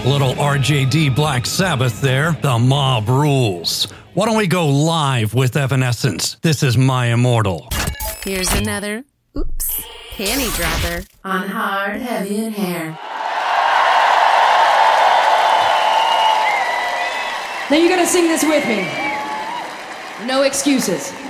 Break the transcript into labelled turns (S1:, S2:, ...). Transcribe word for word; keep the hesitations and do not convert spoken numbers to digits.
S1: Little R J D Black Sabbath there. The mob rules. Why don't we go live with Evanescence? This is My Immortal.
S2: Here's another, oops, panty dropper on Hard, Heavy, and Hair.
S3: Now you gotta sing this with me. No excuses.